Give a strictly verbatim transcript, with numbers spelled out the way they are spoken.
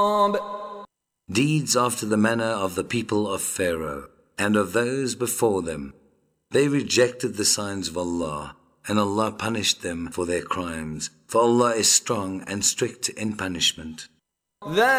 Deeds after the manner of the people of Pharaoh and of those before them. They rejected the signs of Allah, and Allah punished them for their crimes, for Allah is strong and strict in punishment.